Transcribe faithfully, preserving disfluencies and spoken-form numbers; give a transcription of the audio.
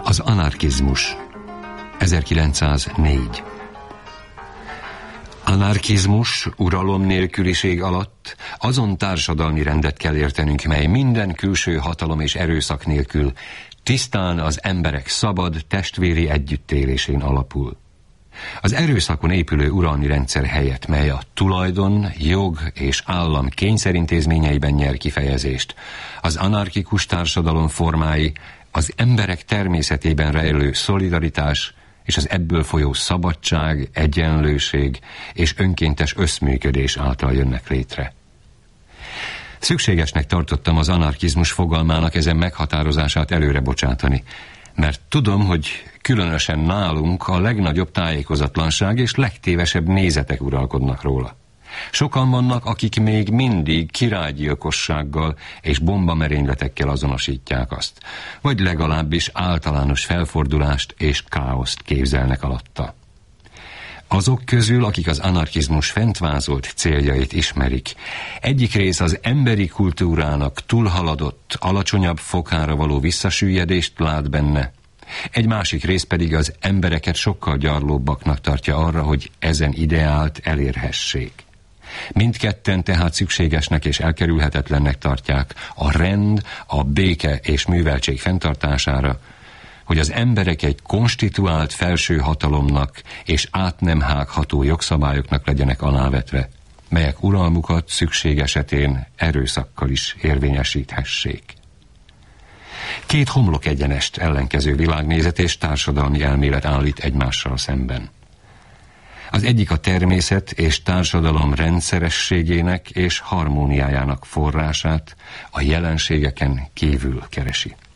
Az anarchizmus. ezerkilencszáznégy. Anarchizmus, uralom nélküliség alatt azon társadalmi rendet kell értenünk, mely minden külső hatalom és erőszak nélkül tisztán az emberek szabad, testvéri együttélésén alapul. Az erőszakon épülő uralmi rendszer helyett, mely a tulajdon, jog és állam kényszerintézményeiben nyer kifejezést, az anarchikus társadalom formái az emberek természetében rejlő szolidaritás és az ebből folyó szabadság, egyenlőség és önkéntes összműködés által jönnek létre. Szükségesnek tartottam az anarchizmus fogalmának ezen meghatározását előre bocsátani, mert tudom, hogy különösen nálunk a legnagyobb tájékozatlanság és legtévesebb nézetek uralkodnak róla. Sokan vannak, akik még mindig királygyilkossággal és bombamerényletekkel azonosítják azt, vagy legalábbis általános felfordulást és káoszt képzelnek alatta. Azok közül, akik az anarchizmus fentvázolt céljait ismerik, egyik rész az emberi kultúrának túlhaladott, alacsonyabb fokára való visszasüllyedést lát benne, egy másik rész pedig az embereket sokkal gyarlóbbaknak tartja arra, hogy ezen ideált elérhessék. Mindketten tehát szükségesnek és elkerülhetetlennek tartják a rend, a béke és műveltség fenntartására, hogy az emberek egy konstituált felső hatalomnak és át nem hágható jogszabályoknak legyenek alávetve, melyek uralmukat szükség esetén erőszakkal is érvényesíthessék. Két homlok egyenest ellenkező világnézet és társadalmi elmélet állít egymással szemben. Az egyik a természet és társadalom rendszerességének és harmóniájának forrását a jelenségeken kívül keresi.